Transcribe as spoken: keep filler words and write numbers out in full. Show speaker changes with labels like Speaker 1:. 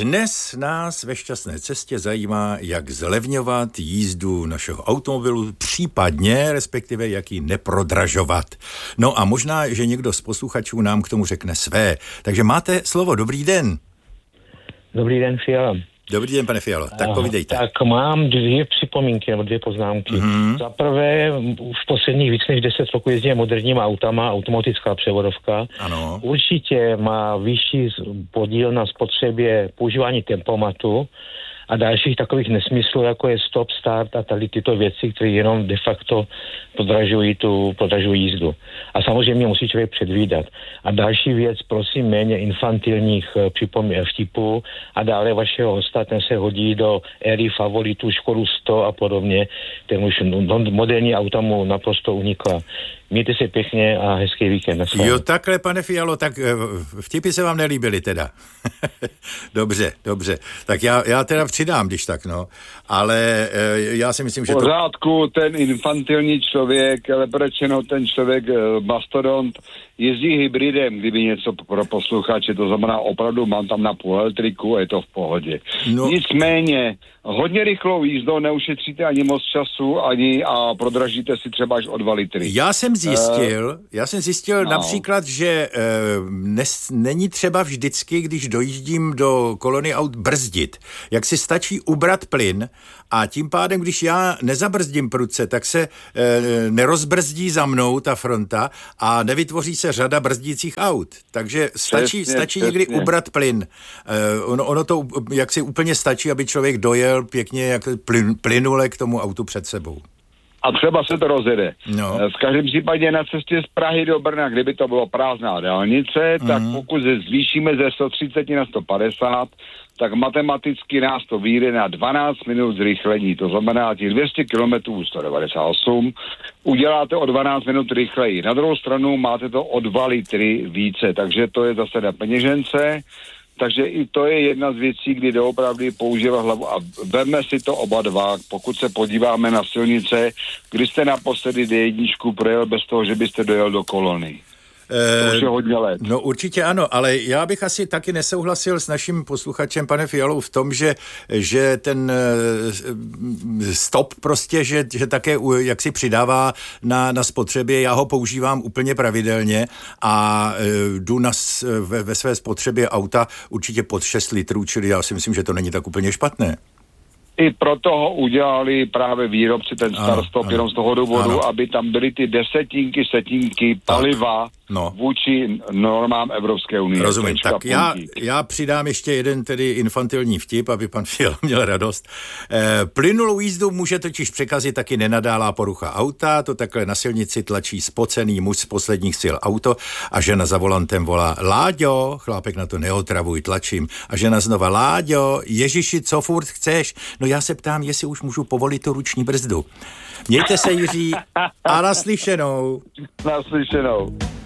Speaker 1: Dnes nás ve Šťastné cestě zajímá, jak zlevňovat jízdu našeho automobilu, případně, respektive jak ji neprodražovat. No a možná, že někdo z posluchačů nám k tomu řekne své. Takže máte slovo. Dobrý den.
Speaker 2: Dobrý den, Fiala.
Speaker 1: Dobrý den, pane Fialo. Tak povídejte.
Speaker 2: Tak mám dvě připomínky, nebo dvě poznámky. Mm-hmm. Za prvé, už v posledních víc než deset roků jezdím moderníma autama, automatická převodovka.
Speaker 1: Ano.
Speaker 2: Určitě má vyšší podíl na spotřebě používání tempomatu a dalších takových nesmyslů, jako je stop, start a tady tyto věci, které jenom de facto podražují tu podražují jízdu. A samozřejmě musí člověk předvídat. A další věc, prosím, méně infantilních připomínek vtipů a dále vašeho hosta, ten se hodí do éry favoritů Škodu sto a podobně. Ten už moderní auta mu naprosto unikla. Mějte se pěkně a hezký víkend.
Speaker 1: Jo, takhle, pane Fialo, tak vtipy se vám nelíbily teda. Dobře, dobře. Tak já, já teda přidám, když tak, no. Ale já si myslím, že
Speaker 3: v pořádku, to... ten infantilní člověk, ale prečeno ten člověk mastodont jezdí hybridem, kdyby něco pro posluchače, to znamená opravdu mám tam na půl elektriku a je to v pohodě. No. Nicméně, hodně rychlou jízdou neušetříte ani moc času, ani a prodražíte si třeba až o dva litry.
Speaker 1: Já jsem zjistil, uh, já jsem zjistil no. například, že uh, nes, není třeba vždycky, když dojíždím do kolony aut, brzdit. Jak si stačí ubrat plyn a tím pádem, když já nezabrzdím prudce, tak se uh, nerozbrzdí za mnou ta fronta a nevytvoří se řada brzdících aut. Takže stačí, přesně, stačí přesně. někdy ubrat plyn. Uh, ono, ono to jaksi úplně stačí, aby člověk dojel pěkně jak plyn, plynule k tomu autu před sebou.
Speaker 3: A třeba se to rozjede.
Speaker 1: No.
Speaker 3: V každém případě na cestě z Prahy do Brna, kdyby to bylo prázdná dálnice, mm. tak pokud se zvýšíme ze sto třicet na sto padesát, tak matematicky nás to vyjde na dvanáct minut zrychlení. To znamená, těch dvě stě kilometrů, sto devadesát osm, uděláte o dvanáct minut rychleji. Na druhou stranu máte to o dva litry více, takže to je zase na peněžence. Takže i to je jedna z věcí, kdy doopravdy používá hlavu a veme si to oba dva. Pokud se podíváme na silnice, kdy jste naposledy dé jedna projel bez toho, že byste dojel do kolony. To už je hodně let.
Speaker 1: No určitě ano, ale já bych asi taky nesouhlasil s naším posluchačem, pane Fialou, v tom, že, že ten stop prostě, že, že také jak si přidává na, na spotřebě. Já ho používám úplně pravidelně a jdu na, ve, ve své spotřebě auta určitě pod šest litrů, čili já si myslím, že to není tak úplně špatné.
Speaker 3: I proto ho udělali právě výrobci ten start-stop jenom z toho důvodu, ano. aby tam byly ty desetinky, setinky paliva no. vůči normám Evropské unie.
Speaker 1: Rozumím, tak já, já přidám ještě jeden tedy infantilní vtip, aby pan Fiala měl radost. E, plynulou jízdu může totiž překazit taky nenadálá porucha auta, to takhle na silnici tlačí spocený muž z posledních sil auto a žena za volantem volá Láďo, chlápek na to neotravuj, tlačím a žena znova Láďo, Ježiši, co furt chceš? No já se ptám, jestli už můžu povolit tu ruční brzdu. Mějte se, Jiří, a naslyšenou.
Speaker 3: Naslyšenou.